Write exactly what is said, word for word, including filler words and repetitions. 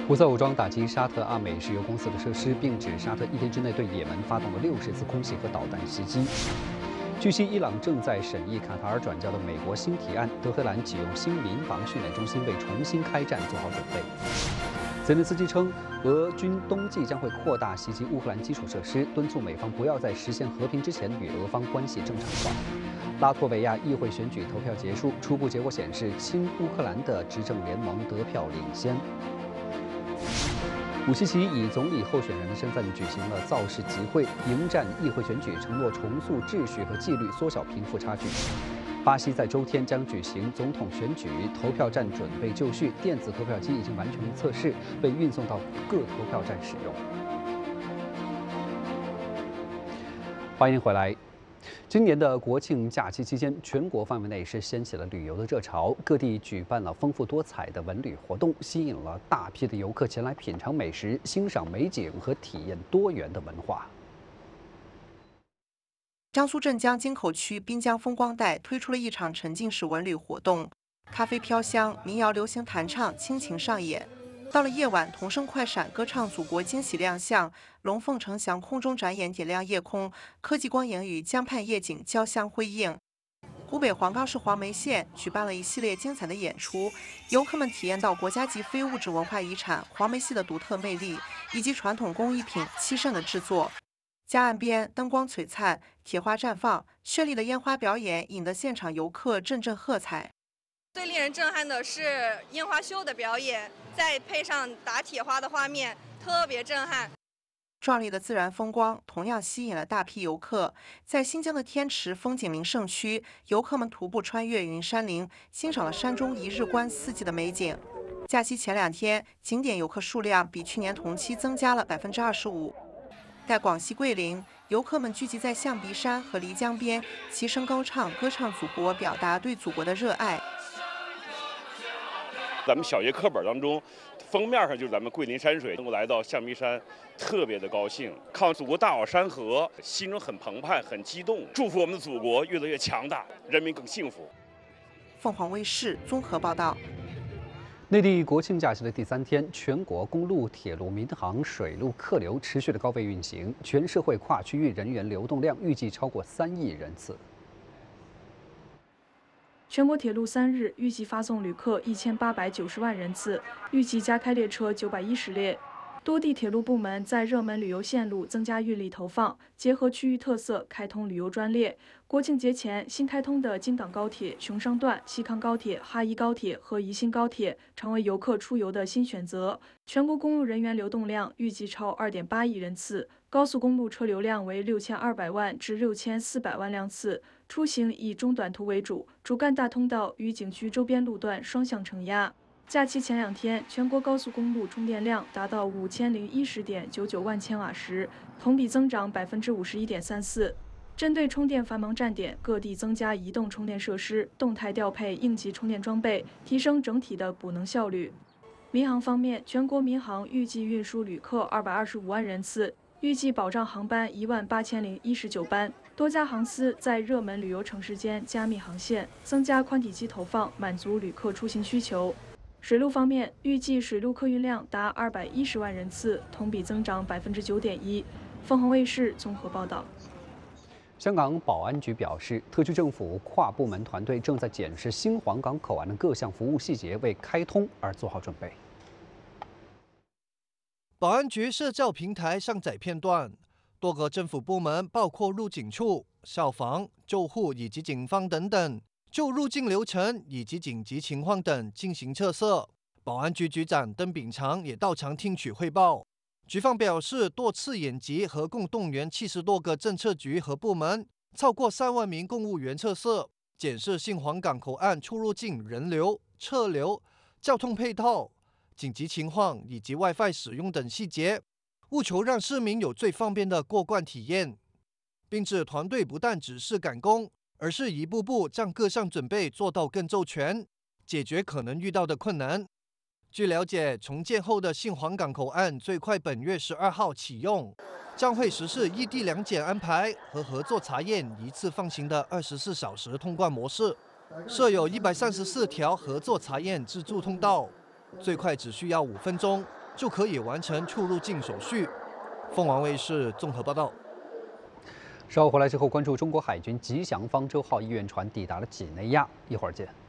胡塞武装打击沙特阿美石油公司的设施，并指沙特一天之内对也门发动了六十次空袭和导弹袭击。据悉，伊朗正在审议卡塔尔转交的美国新提案，德黑兰启用新民防训练中心，为重新开战做好准备。泽连斯基称，俄军冬季将会扩大袭击乌克兰基础设施，敦促美方不要在实现和平之前与俄方关系正常化。拉脱维亚议会选举投票结束，初步结果显示，亲乌克兰的执政联盟得票领先。武西奇以总理候选人的身份举行了造势集会，迎战议会选举，承诺重塑秩序和纪律，缩小贫富差距。巴西在周天将举行总统选举，投票站准备就绪，电子投票机已经完成了测试，被运送到各投票站使用。欢迎回来。今年的国庆假期期间，全国范围内是掀起了旅游的热潮，各地举办了丰富多彩的文旅活动，吸引了大批的游客前来品尝美食、欣赏美景和体验多元的文化。 江苏镇江京口区滨江风光带推出了一场沉浸式文旅活动，咖啡飘香，民谣流行弹唱，亲情上演。到了夜晚，童声快闪，歌唱祖国惊喜亮相，龙凤呈祥空中展演点亮夜空，科技光影与江畔夜景交相辉映。湖北黄冈市黄梅县举办了一系列精彩的演出，游客们体验到国家级非物质文化遗产黄梅戏的独特魅力，以及传统工艺品漆缮的制作。江岸边灯光璀璨，铁花绽放，绚丽的烟花表演引得现场游客阵阵喝彩。 最令人震撼的是烟花秀的表演，再配上打铁花的画面，特别震撼。 壮丽的自然风光同样吸引了大批游客。在新疆的天池风景名胜区，游客们徒步穿越云山林，欣赏了山中一日观四季的美景。假期前两天，景点游客数量比去年同期增加了百分之二十五。在广西桂林，游客们聚集在象鼻山和漓江边，齐声高唱，歌唱祖国，表达对祖国的热爱。 咱们小学课本当中，封面上就是咱们桂林山水。能够来到象鼻山，特别的高兴，看祖国大好山河，心中很澎湃，很激动。祝福我们的祖国越来越强大，人民更幸福。 凤凰卫视综合报道。 内地国庆假期的第三天，全国公路、铁路、民航、水路客流持续的高位运行，全社会跨区域人员流动量预计超过三亿人次。 全国铁路三日预计发送旅客一千八百九十万人次，预计加开列车九百一十列。多地铁路部门在热门旅游线路增加运力投放，结合区域特色开通旅游专列。国庆节前新开通的京党高铁、雄商段、西康高铁、哈宜高铁和宜兴高铁成为游客出游的新选择。全国公路人员流动量预计超二点八亿人次，高速公路车流量为六千二百万至六千四百万辆次。出行以中短途为主，主干大通道与景区周边路段双向承压。假期前两天，全国高速公路充电量达到五千零一十点九九万千瓦时，同比增长百分之五十一点三四。针对充电繁忙站点，各地增加移动充电设施，动态调配应急充电装备，提升整体的补能效率。民航方面，全国民航预计运输旅客二百二十五万人次，预计保障航班一万八千零一十九班。多家航司在热门旅游城市间加密航线，增加宽体机投放，满足旅客出行需求。水路方面，预计水路客运量达二百一十万人次，同比增长百分之九点一。凤凰卫视综合报道。 香港保安局表示，特区政府跨部门团队正在检视新皇岗口岸的各项服务细节，为开通而做好准备。 保安局社交平台上载片段，多个政府部门，包括入境处、消防、救护以及警方等等，就入境流程以及紧急情况等进行测试。保安局局长邓炳强也到场听取汇报。局方表示，多次演习合共动员七十多个政策局和部门，超过三万名公务员测试，检视新皇岗口岸出入境人流、车流、交通配套、紧急情况以及 WiFi 使用等细节，务求让市民有最方便的过关体验。并指团队不但只是赶工，而是一步步将各项准备做到更周全，解决可能遇到的困难。据了解，重建后的新皇岗口岸最快本月十二号启用，将会实施异地两检安排和合作查验一次放行的二十四小时通关模式，设有一百三十四条合作查验自助通道，最快只需要五分钟。 就可以完成出入境手续。凤凰卫视综合报道。 稍后回来之后，关注中国海军吉祥方舟号医院船抵达了几内亚，一会儿见。